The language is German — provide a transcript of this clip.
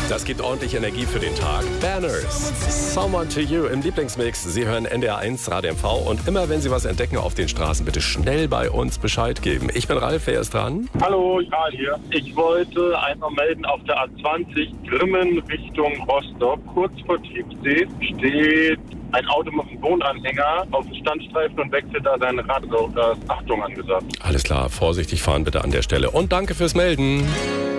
Das gibt ordentlich Energie für den Tag. Banners, Someone to You im Lieblingsmix. Sie hören NDR1 Radio MV und immer wenn Sie was entdecken auf den Straßen, bitte schnell bei uns Bescheid geben. Ich bin Ralf, wer ist dran? Hallo, Karl hier. Ich wollte einfach melden, auf der A20 Grimmen Richtung Rostock, kurz vor Tiefsee, steht ein Auto mit einem Wohnanhänger auf dem Standstreifen und wechselt da sein Rad. Da ist Achtung angesagt. Alles klar, vorsichtig fahren bitte an der Stelle. Und danke fürs Melden.